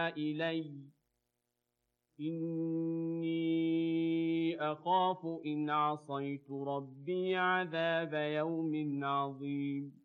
إليّ إِنِّي أَخَافُ إِنْ عَصَيْتُ رَبِّي عَذَابَ يَوْمٍ عَظِيمٍ